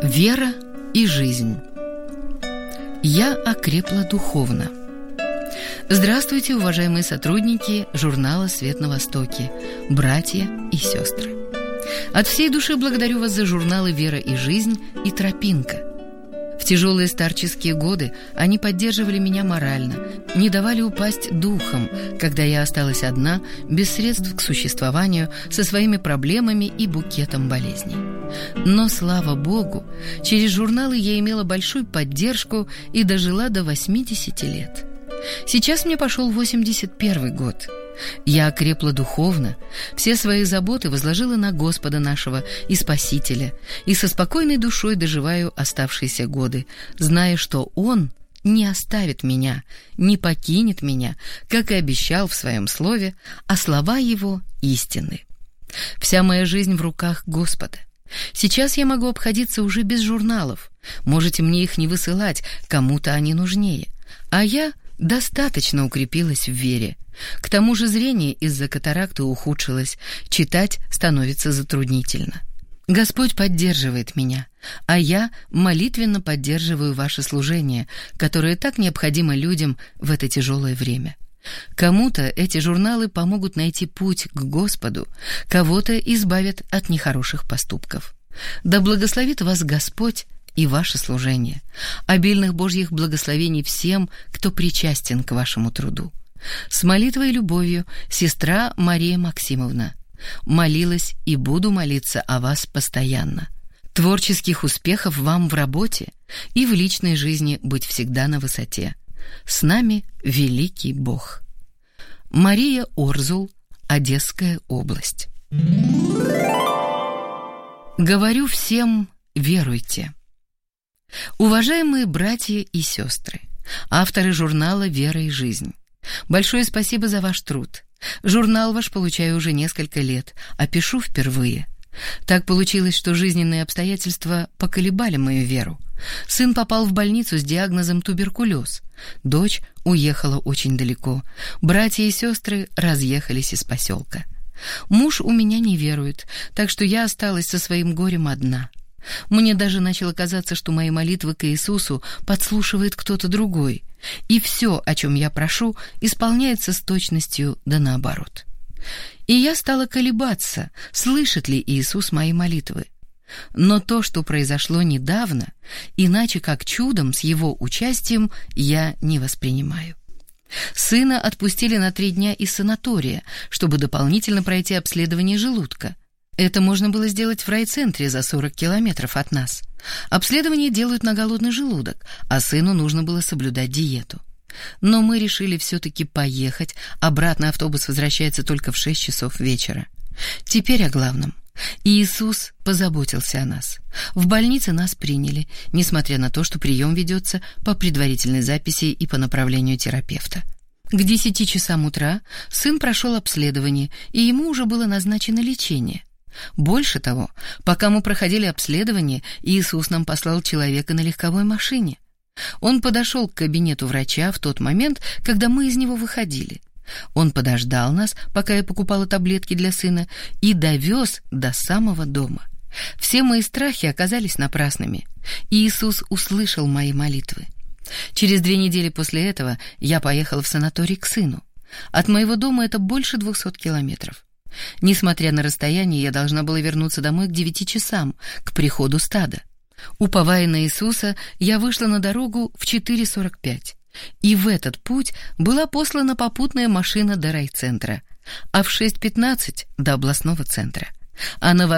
Вера и жизнь. Я окрепла духовно. Здравствуйте, уважаемые сотрудники журнала «Свет на Востоке», братья и сестры. От всей души благодарю вас за журналы «Вера и жизнь» и «Тропинка». В тяжелые старческие годы они поддерживали меня морально, не давали упасть духом, когда я осталась одна, без средств к существованию, со своими проблемами и букетом болезней. Но, слава Богу, через журналы я имела большую поддержку и дожила до 80 лет. Сейчас мне пошел 81 год. Я окрепла духовно, все свои заботы возложила на Господа нашего и Спасителя, и со спокойной душой доживаю оставшиеся годы, зная, что Он не оставит меня, не покинет меня, как и обещал в Своем Слове, а слова Его истинны. Вся моя жизнь в руках Господа. Сейчас я могу обходиться уже без журналов, можете мне их не высылать, кому-то они нужнее, а я достаточно укрепилась в вере. К тому же зрение из-за катаракты ухудшилось, читать становится затруднительно. Господь поддерживает меня, а я молитвенно поддерживаю ваше служение, которое так необходимо людям в это тяжелое время. Кому-то эти журналы помогут найти путь к Господу, кого-то избавят от нехороших поступков. Да благословит вас Господь и ваше служение. Обильных Божьих благословений всем, кто причастен к вашему труду. С молитвой и любовью, сестра Мария Максимовна. Молилась и буду молиться о вас постоянно. Творческих успехов вам в работе и в личной жизни быть всегда на высоте. С нами великий Бог. Мария Орзул, Одесская область. Говорю всем: веруйте. Уважаемые братья и сестры, авторы журнала «Вера и жизнь», большое спасибо за ваш труд. Журнал ваш получаю уже несколько лет, а пишу впервые. Так получилось, что жизненные обстоятельства поколебали мою веру. Сын попал в больницу с диагнозом туберкулез. Дочь уехала очень далеко. Братья и сестры разъехались из поселка. Муж у меня не верует, так что я осталась со своим горем одна. Мне даже начало казаться, что мои молитвы к Иисусу подслушивает кто-то другой, и все, о чем я прошу, исполняется с точностью да наоборот. И я стала колебаться, слышит ли Иисус мои молитвы. Но то, что произошло недавно, иначе как чудом с его участием, я не воспринимаю. Сына отпустили на 3 дня из санатория, чтобы дополнительно пройти обследование желудка. Это можно было сделать в райцентре за 40 километров от нас. Обследование делают на голодный желудок, а сыну нужно было соблюдать диету. Но мы решили все-таки поехать, обратно автобус возвращается только в 6 часов вечера. Теперь о главном. Иисус позаботился о нас. В больнице нас приняли, несмотря на то, что прием ведется по предварительной записи и по направлению терапевта. К 10 часам утра сын прошел обследование, и ему уже было назначено лечение. Больше того, пока мы проходили обследование, Иисус нам послал человека на легковой машине. Он подошел к кабинету врача в тот момент, когда мы из него выходили. Он подождал нас, пока я покупала таблетки для сына, и довез до самого дома. Все мои страхи оказались напрасными. Иисус услышал мои молитвы. Через 2 недели после этого я поехала в санаторий к сыну. От моего дома это больше 200 километров. Несмотря на расстояние, я должна была вернуться домой к 9 часам, к приходу стада. Уповая на Иисуса, я вышла на дорогу в 4:45. И в этот путь была послана попутная машина до райцентра, а в 6:15 до областного центра. А на